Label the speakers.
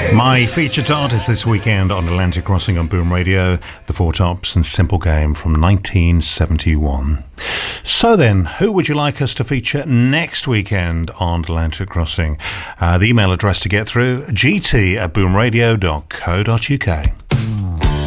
Speaker 1: My featured artist this weekend on Atlantic Crossing on Boom Radio, The Four Tops and Simple Game from 1971. So then, who would you like us to feature next weekend on Atlantic Crossing? The email address to get through, gt@boomradio.co.uk.